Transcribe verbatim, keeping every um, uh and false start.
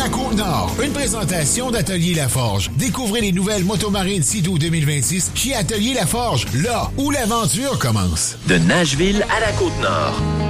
la Côte-Nord. Une présentation d'Atelier Laforge. Découvrez les nouvelles motomarines Sea-Doo deux mille vingt-six chez Atelier Laforge, là où l'aventure commence. De Nashville à la Côte-Nord.